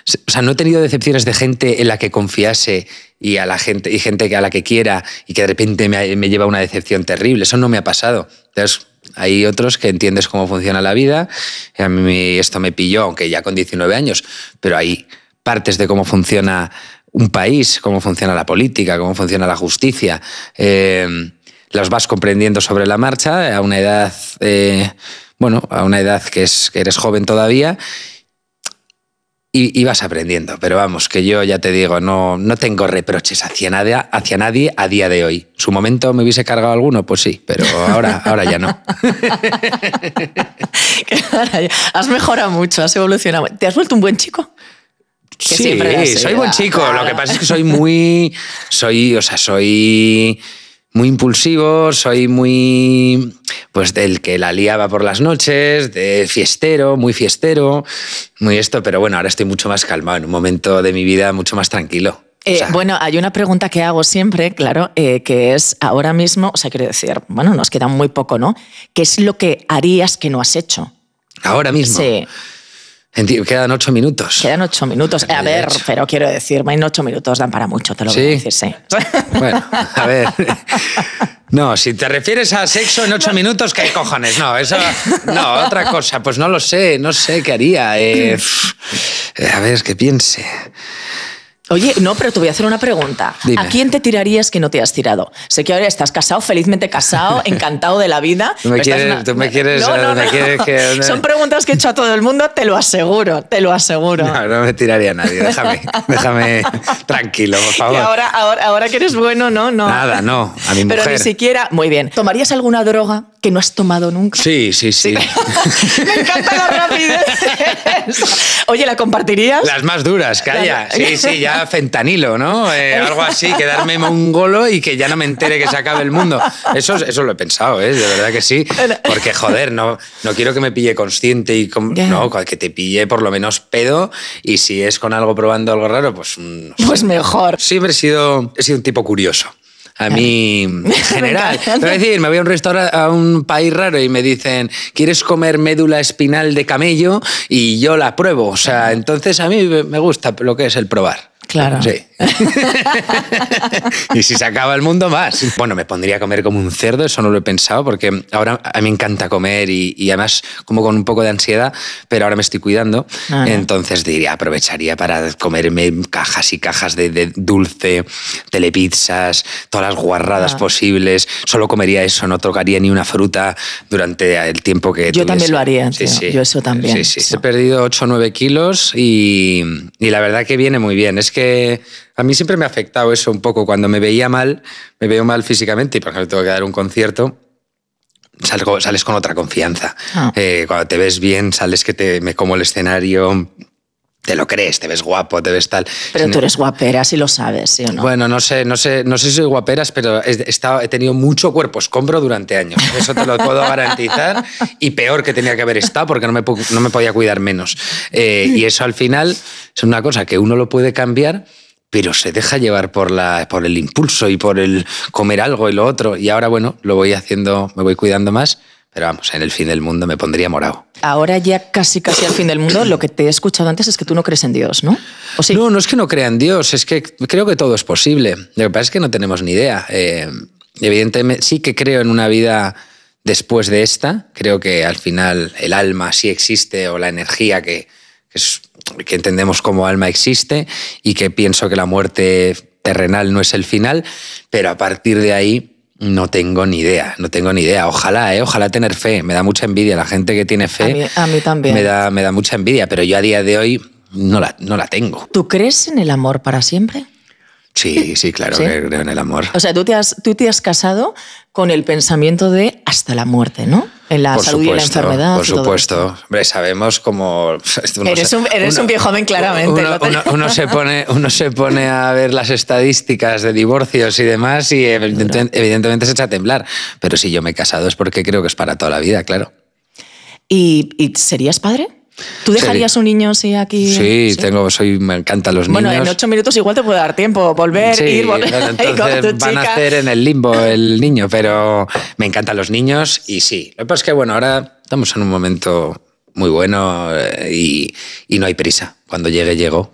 O sea, no he tenido decepciones de gente en la que confiase y gente a la que quiera y que de repente me lleva una decepción terrible. Eso no me ha pasado. Entonces, hay otros que entiendes cómo funciona la vida. A mí esto me pilló, aunque ya con 19 años, pero hay partes de cómo funciona un país, cómo funciona la política, cómo funciona la justicia. Las vas comprendiendo sobre la marcha a una edad, a una edad que eres joven todavía. Y vas aprendiendo, pero vamos, que yo ya te digo, no tengo reproches hacia nadie a día de hoy. ¿Su momento me hubiese cargado alguno? Pues sí, pero ahora ya no. Has mejorado mucho, has evolucionado. ¿Te has vuelto un buen chico? Sí, soy buen chico. Claro. Lo que pasa es que soy muy impulsivo, soy muy... Pues del que la liaba por las noches, de fiestero, muy esto, pero bueno, ahora estoy mucho más calmado, en un momento de mi vida mucho más tranquilo. Bueno, hay una pregunta que hago siempre, claro, que es ahora mismo, o sea, quiero decir, bueno, nos queda muy poco, ¿no? ¿Qué es lo que harías que no has hecho? ¿Ahora mismo? Sí. Quedan 8 minutos. Quedan 8 minutos. A ver, pero quiero decir, en 8 minutos dan para mucho, te lo voy a decir, sí. Bueno, a ver. No, si te refieres a sexo en 8 minutos, ¿qué cojones? No, eso. No, otra cosa. Pues no sé qué haría. A ver, que piense. Oye, no, pero te voy a hacer una pregunta. Dime. ¿A quién te tirarías que no te has tirado? Sé que ahora estás casado, felizmente casado, encantado de la vida. ¿Tú me quieres que... Son preguntas que he hecho a todo el mundo, te lo aseguro. No me tiraría a nadie, déjame tranquilo, por favor. Y ahora que eres bueno, no. Nada, no, a mi mujer. Pero ni siquiera... Muy bien. ¿Tomarías alguna droga que no has tomado nunca? Sí. Me encanta la rapidez. Oye, ¿la compartirías? Las más duras, calla. Sí, ya fentanilo, ¿no? Algo así, quedarme mongolo y que ya no me entere que se acabe el mundo. Eso lo he pensado, de verdad que sí. Porque, joder, no quiero que me pille consciente y no, que te pille por lo menos pedo, y si es con algo probando algo raro, pues... No sé. Pues mejor. Siempre he sido un tipo curioso. A mí, en general, te voy a decir, me voy a un restaurante, a un país raro y me dicen, ¿quieres comer médula espinal de camello? Y yo la pruebo. O sea, entonces a mí me gusta lo que es el probar. Claro. Sí. Y si se acaba el mundo, más. Bueno, me pondría a comer como un cerdo, eso no lo he pensado, porque ahora a mí me encanta comer y además como con un poco de ansiedad, pero ahora me estoy cuidando. Entonces aprovecharía para comerme cajas y cajas de dulce, telepizzas, todas las guarradas posibles. Solo comería eso, no tocaría ni una fruta durante el tiempo que Yo también lo haría, tío. Sí. Yo eso también. Sí. He perdido 8 o 9 kilos y la verdad que viene muy bien. Es que a mí siempre me ha afectado eso un poco. Cuando me veo mal físicamente y, por ejemplo, tengo que dar un concierto, sales con otra confianza. Cuando te ves bien, sales que me como el escenario, te lo crees, te ves guapo, te ves tal. Pero tú eres guapera, si lo sabes, ¿sí o no? Bueno, no sé si soy guaperas, pero he tenido mucho cuerpo escombro durante años. Eso te lo puedo garantizar. Y peor que tenía que haber estado, porque no me podía cuidar menos. Y eso al final es una cosa que uno lo puede cambiar, pero se deja llevar por el impulso y por el comer algo y lo otro. Y ahora, bueno, lo voy haciendo, me voy cuidando más. Pero vamos, en el fin del mundo me pondría morado. Ahora ya casi al fin del mundo, lo que te he escuchado antes es que tú no crees en Dios, ¿no? ¿O sí? No es que no crea en Dios, es que creo que todo es posible. Lo que pasa es que no tenemos ni idea. Evidentemente sí que creo en una vida después de esta. Creo que al final el alma sí existe, o la energía que entendemos como alma existe, y que pienso que la muerte terrenal no es el final, pero a partir de ahí... No tengo ni idea. Ojalá tener fe. Me da mucha envidia la gente que tiene fe. A mí también. Me da mucha envidia, pero yo a día de hoy no la tengo. ¿Tú crees en el amor para siempre? Sí, claro, ¿sí? Que creo en el amor. O sea, tú te has casado con el pensamiento de hasta la muerte, ¿no? En la salud y en la enfermedad. Por supuesto. Hombre, sabemos cómo... Eres un viejo joven, claramente. Uno se pone a ver las estadísticas de divorcios y demás y evidentemente se echa a temblar. Pero si yo me he casado es porque creo que es para toda la vida, claro. ¿Y serías padre? ¿Tú dejarías un niño así aquí? Sí, me encantan los niños. Bueno, en 8 minutos igual te puede dar tiempo volver, ir, volver. Entonces van a hacer en el limbo el niño, pero me encantan los niños y sí. Lo que pasa es que, bueno, ahora estamos en un momento muy bueno y no hay prisa. Cuando llegue, llegó.